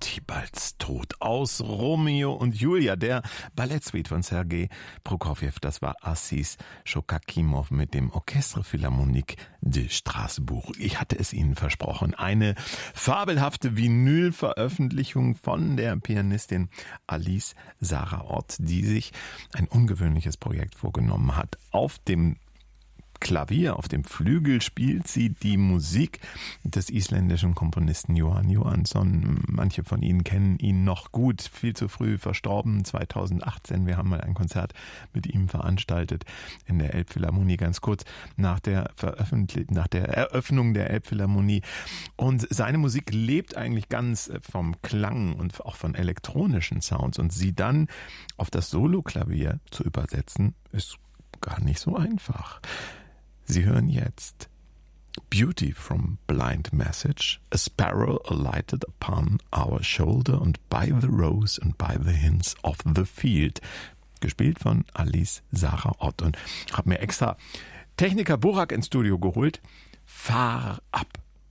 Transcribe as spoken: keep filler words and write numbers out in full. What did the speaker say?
Tibalds Tod aus Romeo und Julia, der Ballettsuite von Sergei Prokofjew. Das war Assis Schokakimow mit dem Orchestre Philharmonique de Strasbourg. Ich hatte es Ihnen versprochen. Eine fabelhafte Vinylveröffentlichung von der Pianistin Alice Sarah Ott, die sich ein ungewöhnliches Projekt vorgenommen hat. Auf dem Klavier, auf dem Flügel spielt sie die Musik des isländischen Komponisten Jóhann Jóhannsson. Manche von Ihnen kennen ihn noch gut, viel zu früh verstorben, zweitausendachtzehn. Wir haben mal ein Konzert mit ihm veranstaltet in der Elbphilharmonie, ganz kurz nach der Veröffentlich- nach der Eröffnung der Elbphilharmonie. Und seine Musik lebt eigentlich ganz vom Klang und auch von elektronischen Sounds. Und sie dann auf das Soloklavier zu übersetzen, ist gar nicht so einfach. Sie hören jetzt Beauty from Blind Message, A Sparrow alighted upon our shoulder and by the rose and by the hints of the field. Gespielt von Alice Sarah Ott. Und habe mir extra Techniker Burak ins Studio geholt. Fahr ab.